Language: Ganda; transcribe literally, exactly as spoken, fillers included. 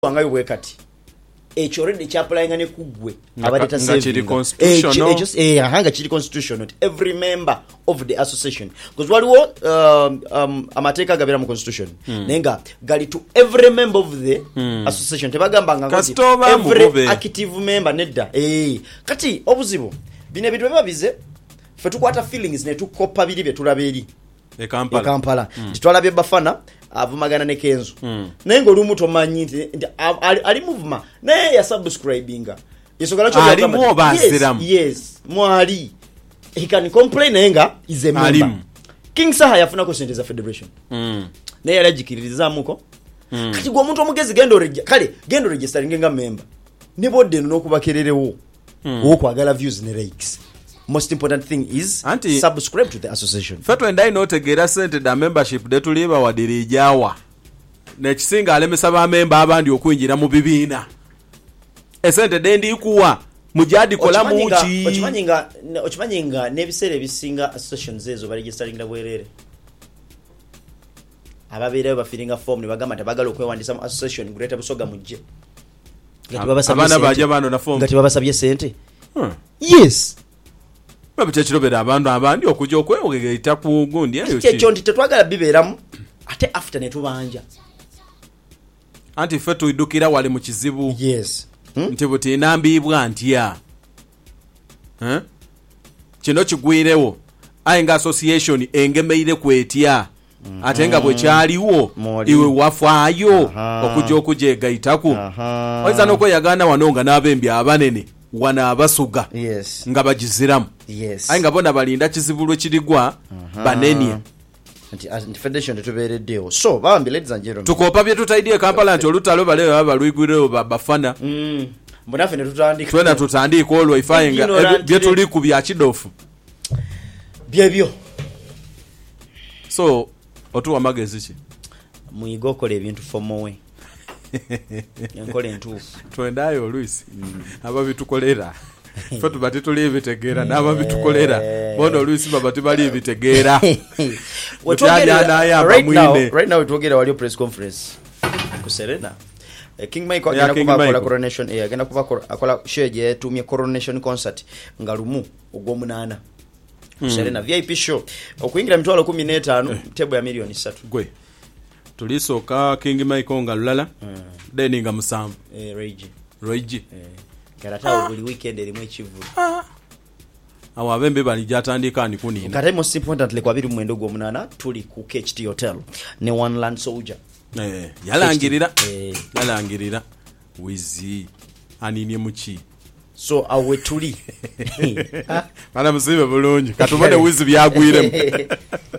wangayo bwekati ekyo already kyapplyinga ne kugwe abadde saving constitutional just eh hanga kiri constitutional every member of the association because waliwo um, um, amateeka gabera mu constitution hmm. nenga gali to every member of the hmm. association tebagamba nga every active member nedda eh kati obuzibu bine bitu bebabize fe tukwata feelings ne tukopa biri bye tulaberi e Kampala e Kampala hmm. titwalabye bafana avumagana ne Kenzo mm. naye ng'olumu tomanyi nti ali, ali movement naye ya subscribinga yesogala kyo ali mu yes, yes mwali he can complain naye nga is a member Alim. King Saha yafuna ko sente za federation mm. naye yalagikiririza muko mm. kati gwo omuntu omugezi gendo register kale gendo registering nga member ne bodde n'okubakererewo mm. okwagala views ne likes. Most important thing is Anti, subscribe to the association. Fetu endai no tegera sente da membership detu liba wadirijawa. Nekisinga alemesa ba member abandi okwinjira mu bibiina. Esente dendi ikuwa mujadi kola muchi. Ochimanyinga ochimanyinga nebisere bisinga associations ezo ba registering da bwerere. Ababere bafiringa form ne bagamba tabagala okwewandisa mu association greater busoga mujje. Ngati babasabye sente. Abana baje bano na form. Ngati babasabye sente. Hmm. Yes. Babitechirobera abantu abandi okujja okwegegeita ku gundi eyo ki ekyo nti tetwagala biberamu ate after ne tubanja anti fetu idukira wale mu kizibu yes hmm? nti buti nambibwa ntya eh kino kigwirewo ayinga association engemeire kwetya mm-hmm. ate nga bwe kyaliwo iwe wafaayo okujja okujegaitaku oiza noko yagana wanonga nabembi abanene wana abasuga yes nga bagiziramu yes ayinga bona balinda kizibulwe kirigwa uh-huh. baneni anti anti federation tubereddeo so bambi ladies and gentlemen tukopa bye tutaidie Kampala nti olutalo bale baba lwigwirewo bafana mm mbona fene tutandika twena tutandika olwo ifayinga bye tuli ku bya kidofu byebyo so otuwa magezi ki muigokole ebintu fomowe yankole ntufu twendayo Luis mm. aba bitukolera fetu bati tuli bitegera naba bitukolera bono Luis baba tibali bitegera wetogera right now right now wetogera wali press conference ku Serena King Mike agenda kuba kola coronation eh agenda kuba akola sheje tumye coronation concert ngalumu ogwomunana ku Serena V I P show okuingira mitwalo kumi na ttaano tebo ya milioni three gwe tulisoka King Mike nga lulala mm. deni nga musambu eh Reggie Reggie eh karata buli weekend elimwe chivulu ah. awa bembe bali jatandika ni kunina kare most importantly kwa biru mwendo gwo munana tuli ku K H T hotel ne One Land Soldier eh yalangirira eh yalangirira wizi anini muchi so awe tuli bana musibe bulungi katubone wizi byagwiremu